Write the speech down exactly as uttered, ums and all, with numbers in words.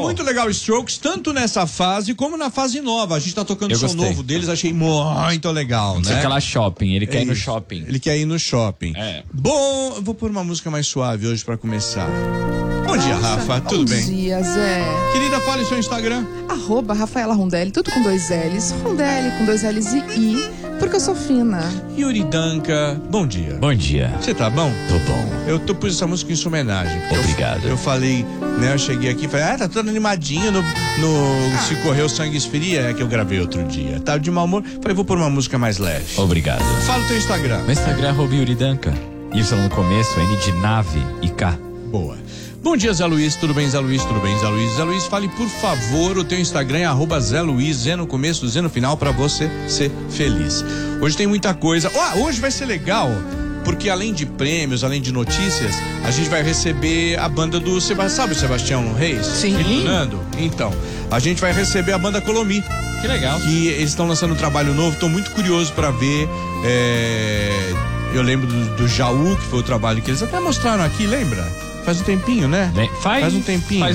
muito legal Strokes, tanto nessa fase como na fase nova. A gente tá tocando Eu som gostei. novo deles, achei muito legal, Você né? quer lá shopping, ele quer É ir no isso. shopping. Ele quer ir no shopping. É. Bom, eu vou pôr uma música mais suave hoje pra começar. Bom dia, Nossa, Rafa, tudo bom bem? Bom dia, Zé. Querida, fale seu Instagram. Arroba Rafaela Rondelli, tudo com dois L's. Rondelli com dois L's e I, porque eu sou fina. Yuri Danca, bom dia. Bom dia. Você tá bom? Tô bom. Eu tô pus essa música em sua homenagem. Obrigado. Eu, eu falei, né, eu cheguei aqui e falei, ah, tá todo animadinho no, no Ah. Se Correr o Sangue Esfria, é que eu gravei outro dia. Tava de mau humor, falei, vou pôr uma música mais leve. Obrigado. Fala o teu Instagram. Meu Instagram é arroba Yuri Danca. Y no começo, N de nave e K. Boa. Bom dia, Zé Luiz, tudo bem, Zé Luiz, tudo bem, Zé Luiz? Zé Luiz, fale por favor, o teu Instagram é arroba Zé Luiz, Zé no começo, Zé no final, pra você ser feliz. Hoje tem muita coisa, ó, hoje vai ser legal, porque além de prêmios, além de notícias, a gente vai receber a banda do Sebastião, sabe o Sebastião Reis? Sim. E do Nando? Então, a gente vai receber a banda Colomi. Que legal. Que eles estão lançando um trabalho novo, tô muito curioso pra ver, é... eu lembro do, do Jaú, que foi o trabalho que eles até mostraram aqui, lembra? Faz um tempinho, né? Bem, faz, Faz um tempinho. Faz